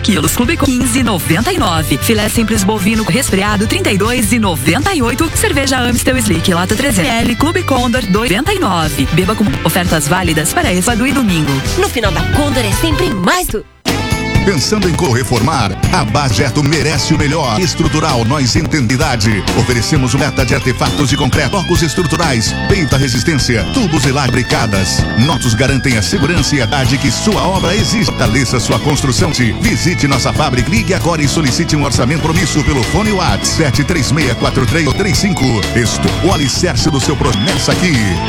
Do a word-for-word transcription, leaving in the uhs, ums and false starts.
quilos, Clube quinze e noventa e nove. Filé simples bovino resfriado trinta e dois e noventa e oito. Cerveja Amstel Slick lata trezentos mililitros, Clube Condor dois e noventa e nove. Beba com ofertas válidas para sábado e domingo. No final da Condor é sempre mais do... Pensando em co-reformar? A Bajeto merece o melhor. Estrutural Nós Entendidade. Oferecemos uma meta de artefatos de concreto, blocos estruturais, peito à resistência, tubos e labricadas. Nossos garantem a segurança e a idade que sua obra exige. Fortaleça sua construção. Visite nossa fábrica. Ligue agora e solicite um orçamento promissor pelo fone WhatsApp sete três seis quatro três três cinco. Estou o alicerce do seu projeto aqui.